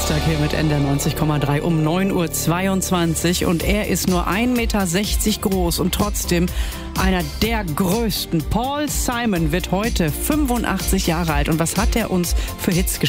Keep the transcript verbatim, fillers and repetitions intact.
Dienstag hier mit N D R neunzig Komma drei um neun Uhr zweiundzwanzig und er ist nur ein Meter sechzig groß und trotzdem einer der größten. Paul Simon wird heute fünfundachtzig Jahre alt und was hat er uns für Hits geschrieben?